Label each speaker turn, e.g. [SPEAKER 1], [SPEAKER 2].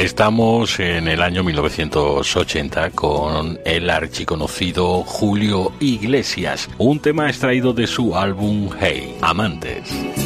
[SPEAKER 1] Estamos en el año 1980 con el archiconocido Julio Iglesias, un tema extraído de su álbum Hey, Amantes.